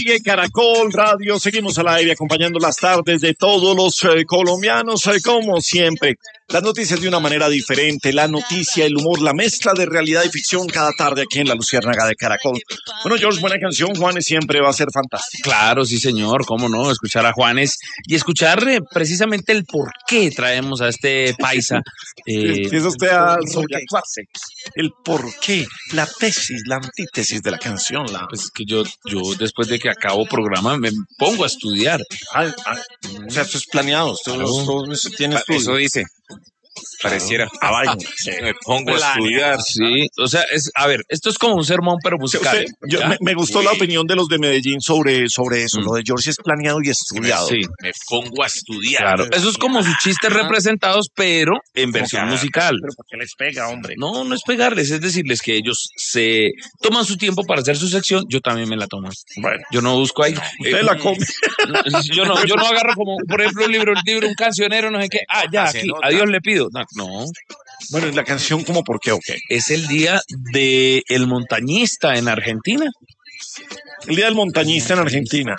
Sigue Caracol Radio, seguimos al aire acompañando las tardes de todos los colombianos, como siempre. Las noticias de una manera diferente, la noticia, el humor, la mezcla de realidad y ficción cada tarde aquí en la Luciérnaga de Caracol. Bueno, George, buena canción, Juanes siempre va a ser fantástico. Claro, sí señor, cómo no, escuchar a Juanes y escuchar precisamente el por qué traemos a este paisa. Empieza usted a sobreactuarse. El por qué, la tesis, la antítesis de la canción. Pues que yo después de que acabo programa me pongo a estudiar. O sea, esto es planeado, usted tiene estudio. Eso dice. Pareciera. Me pongo a estudiar. Sí, o sea, esto es como un sermón, pero musical. Me gustó la opinión de los de Medellín sobre eso. Lo de George es planeado y estudiado. Sí. Me pongo a estudiar. Claro, eso es como sus chistes representados, pero en versión musical. Pero ¿por qué les pega, hombre? No es pegarles, es decirles que ellos se toman su tiempo para hacer su sección, yo también me la tomo. Bueno, yo no busco ahí. Usted la come. Yo no agarro como, por ejemplo, un libro, un cancionero, no sé qué. Ya, aquí, a Dios le pido. No. Bueno, ¿y la canción como por qué o qué? Es el día del montañista en Argentina. El día del montañista en Argentina.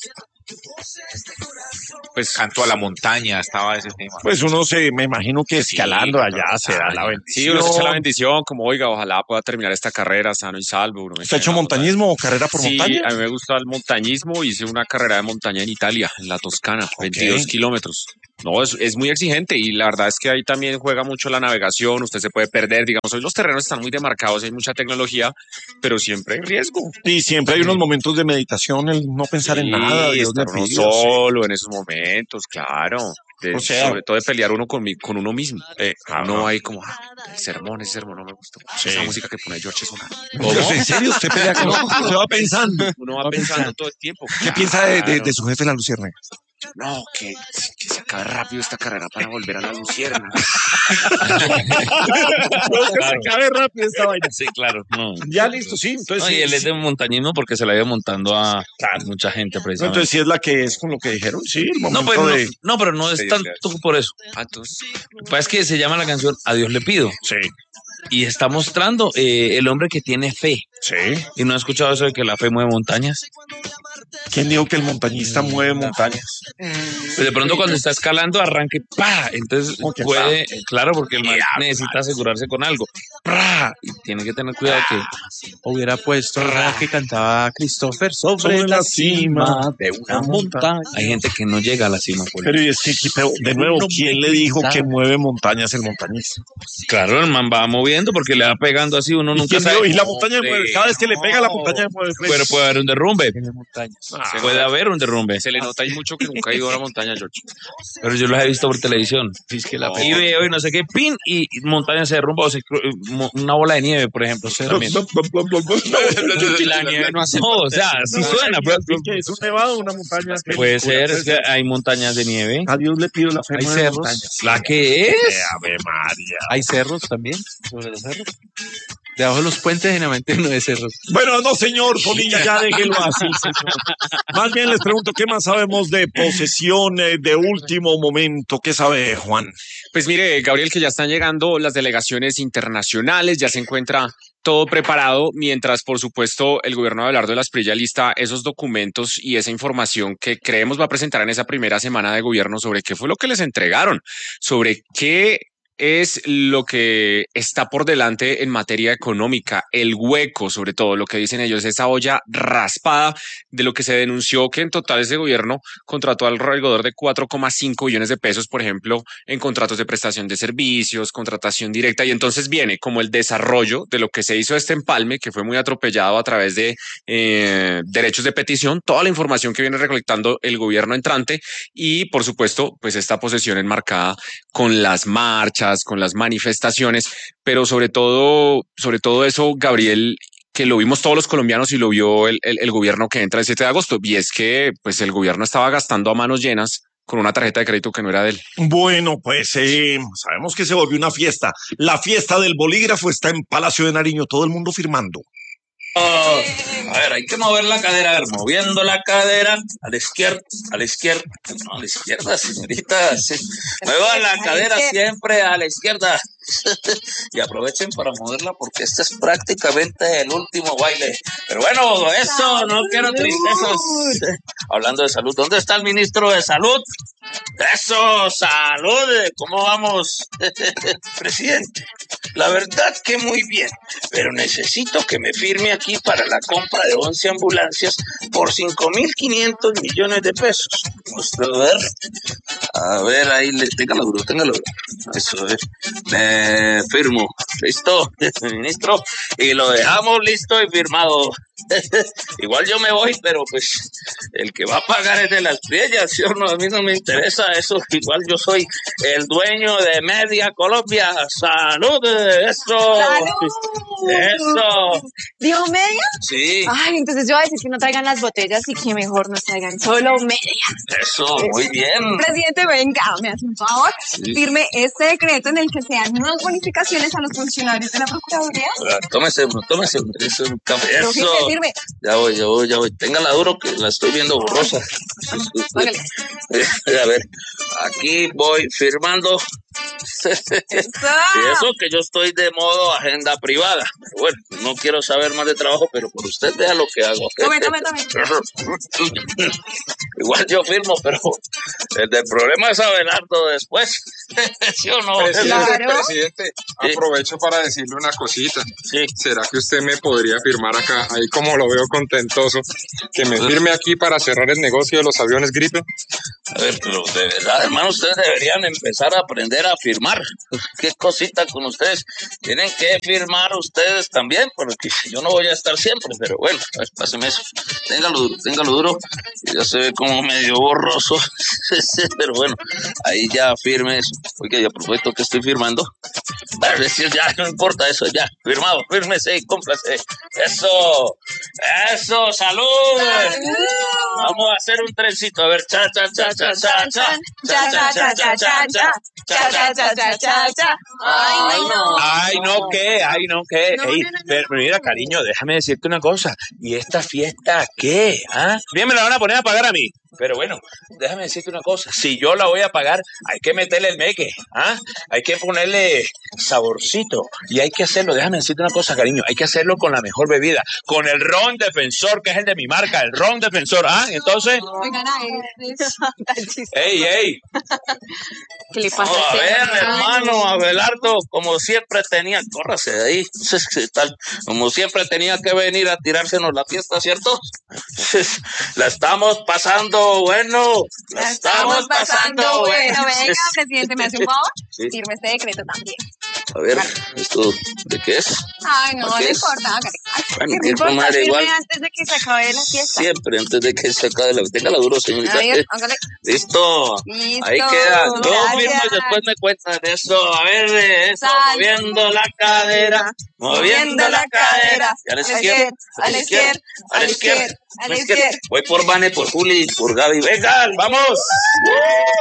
Pues canto a la montaña, estaba ese tema. Pues uno me imagino que escalando allá se da la bendición. Sí, uno se echa la bendición, como oiga, ojalá pueda terminar esta carrera sano y salvo. ¿Usted ha hecho montañismo o carrera por montaña? Sí, a mí me gusta el montañismo, hice una carrera de montaña en Italia, en la Toscana, 22 kilómetros. No, es muy exigente y la verdad es que ahí también juega mucho la navegación, usted se puede perder, digamos, hoy los terrenos están muy demarcados, hay mucha tecnología, pero siempre hay riesgo. Y siempre hay unos momentos de meditación, el no pensar en nada. Y estar uno solo en esos momentos, claro. Sobre todo de pelear uno con uno mismo. No hay como, ese sermón no me gustó. Esa música que pone George es una... ¿Cómo? ¿En serio? ¿Usted pelea con uno? Va pensando. Uno va pensando todo el tiempo. ¿Qué piensa de su jefe, la Luciérnaga? No, que se acabe rápido esta carrera para volver a la Luciérnaga. Que se acabe rápido esta vaina. Sí, claro. No. Ya listo, sí. Entonces, y él es de montañismo porque se la iba montando a mucha gente precisamente. Entonces, sí es la que es con lo que dijeron, sí, el momento pero no es tanto por eso. Entonces, lo que pasa es que se llama la canción A Dios le pido. Sí. Y está mostrando el hombre que tiene fe. Sí. ¿Y no ha escuchado eso de que la fe mueve montañas? ¿Quién dijo que el montañista mueve montañas? Pues de pronto cuando está escalando arranque, ¡pa! Entonces puede, claro, porque el man necesita asegurarse con algo. ¡Pra! Y tiene que tener cuidado que hubiera puesto la que cantaba Christopher sobre la cima de una montaña. Hay gente que no llega a la cima. Pero es que, de nuevo, ¿quién le dijo que mueve montañas el montañista? Claro, el man va moviendo porque le va pegando así, uno nunca sabe. Y la montaña mueve, cada vez que le pega la montaña mueve. Pero puede haber un derrumbe. Puede haber un derrumbe. Se le nota ahí mucho que nunca ha ido a la montaña, George. Pero yo los he visto por televisión. Y veo y no sé qué, pin, y montaña se derrumba, una bola de nieve, por ejemplo. La nieve no hace. No, o sea, sí suena. ¿Es un nevado o una montaña? Puede ser, es que hay montañas de nieve. A Dios le pido la fe. Hay cerros. ¿La que es? Ave María. Hay cerros también, sobre los cerros. Debajo de los puentes generalmente no hay cerros. Bueno, no, señor Polilla, ya déjelo así, señor. Más bien les pregunto, ¿qué más sabemos de posesiones de último momento? ¿Qué sabe Juan? Pues mire, Gabriel, que ya están llegando las delegaciones internacionales, ya se encuentra todo preparado, mientras, por supuesto, el gobierno de Abelardo de la Espriella lista esos documentos y esa información que creemos va a presentar en esa primera semana de gobierno sobre qué fue lo que les entregaron, sobre qué es lo que está por delante en materia económica, el hueco, sobre todo lo que dicen ellos, esa olla raspada de lo que se denunció que en total ese gobierno contrató alrededor de 4,5 billones de pesos, por ejemplo, en contratos de prestación de servicios, contratación directa, y entonces viene como el desarrollo de lo que se hizo este empalme, que fue muy atropellado a través de derechos de petición, toda la información que viene recolectando el gobierno entrante y, por supuesto, pues esta posesión enmarcada con las marchas, con las manifestaciones, pero sobre todo eso, Gabriel, que lo vimos todos los colombianos y lo vio el gobierno que entra el 7 de agosto, y es que pues el gobierno estaba gastando a manos llenas con una tarjeta de crédito que no era de él. Bueno, pues sabemos que se volvió una fiesta. La fiesta del bolígrafo está en Palacio de Nariño, todo el mundo firmando. A ver, hay que mover la cadera, a ver, moviendo la cadera a la izquierda, no, a la izquierda, señorita, sí. Mueva la cadera siempre a la izquierda. Y aprovechen para moverla porque este es prácticamente el último baile. Pero bueno, eso, no quiero tristezas. Hablando de salud, ¿dónde está el ministro de salud? Eso, salud, ¿cómo vamos? Presidente, la verdad que muy bien, pero necesito que me firme aquí para la compra de 11 ambulancias por 5.500 millones de pesos. A ver, ahí, téngalo duro. Eso es. Me firmo. ¿Listo, ministro? Y lo dejamos listo y firmado. Igual yo me voy, pero pues el que va a pagar es de las Priellas, ¿sí o no? A mí no me interesa eso. Igual yo soy el dueño de Media Colombia. ¡Salud! ¡Eso! ¡Salud! ¡Eso! ¿Dijo media? Sí. Ay, entonces yo voy a decir que no traigan las botellas y que mejor nos traigan solo media. Eso, muy bien. Presidente, venga, me hace un favor. Firme este decreto en el que se dan nuevas bonificaciones a los funcionarios de la Procuraduría. Tómese. Eso, eso. Firme. Ya voy. Téngala duro que la estoy viendo borrosa. Póngale. A ver, aquí voy firmando. Y eso que yo estoy de modo agenda privada. Bueno, no quiero saber más de trabajo, pero por usted vea lo que hago. Tome. Igual yo firmo, pero el del problema es Abelardo después. ¿Sí o no? Presidente, aprovecho para decirle una cosita. Sí. ¿Será que usted me podría firmar acá, ahí como lo veo contentoso, que me firme aquí para cerrar el negocio de los aviones Gripe? A ver, pero de verdad, hermano, ustedes deberían empezar a aprender a firmar. Qué cosita con ustedes. Tienen que firmar ustedes también, porque yo no voy a estar siempre, pero bueno, a ver, páseme eso. Téngalo duro. Ya se ve como medio borroso, pero bueno, ahí ya firme eso. Oiga, ya prometo que estoy firmando. Es decir, ya no importa eso, ya, firmado, fírmese y cómprase. Eso, salud. Vamos a hacer un trencito, a ver, cha. Ay, no, ¿qué? Ey, pero mira, cariño, déjame decirte una cosa. ¿Y esta fiesta qué? ¿Ah? Bien me la van a poner a pagar a mí. Pero bueno, déjame decirte una cosa. Si yo la voy a pagar, hay que meterle el meque. ¿Ah? Hay que ponerle saborcito. Y hay que hacerlo, déjame decirte una cosa, cariño. Hay que hacerlo con la mejor bebida. Con el ron Defensor, que es el de mi marca. El ron Defensor. ¿Ah? Entonces... ¡Ey! ¿Qué le pasa a ver, hermano Abelardo, como siempre tenía, córrase de ahí, ¿qué tal? Como siempre tenía que venir a tirársenos la fiesta, ¿cierto? La estamos pasando bueno. Venga, presidente, ¿me hace un favor? Sí. Firme este decreto también. A ver, ¿esto de qué es? Ay, no ¿Qué le es? importa. Bueno, ¿Qué tiempo, importa? madre, igual. Firme antes de que se acabe la fiesta. Siempre antes de que se acabe la... Téngala duro, señorita. A ver, hágale. Listo. Ahí queda. Yo Gracias. firmo y después me cuentan eso. A ver, eso. Salud. Moviendo la cadera. Moviendo la cadera. Y a la izquierda. A la izquierda. Voy por Vane, por Juli, por Gaby. ¡Venga, vamos!